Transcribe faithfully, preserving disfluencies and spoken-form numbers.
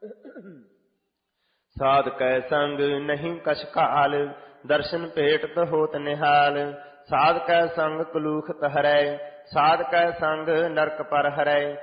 ਸਾਧ ਕੈ ਸੰਗ ਨਹੀਂ ਕਛ ਕਾਲ, ਦਰਸ਼ਨ ਭੇਟਤ ਹੋਤ ਨਿਹਾਲ। ਸਾਧ ਕੈ ਸੰਗ ਕਲੂਖ ਹਰੈ, ਸਾਧ ਕੈ ਸੰਗ ਨਰਕ ਪਰ ਹਰੈ।